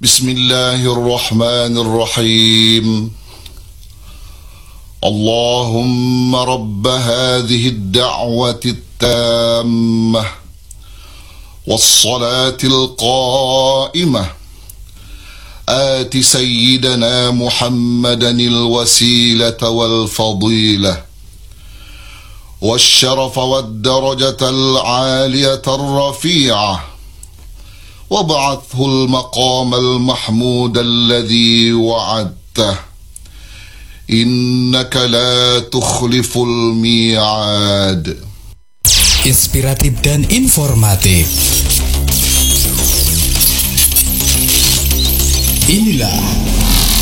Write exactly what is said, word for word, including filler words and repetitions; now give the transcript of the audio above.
بسم الله الرحمن الرحيم. اللهم رب هذه الدعوة التامة والصلاة القائمة آت سيدنا محمدا الوسيلة والفضيلة والشرف والدرجة العالية الرفيعة، وابعثه المقام المحمود الذي وعدته، إنك لا تخلف الميعاد. Inspiratif dan informatif. Inilah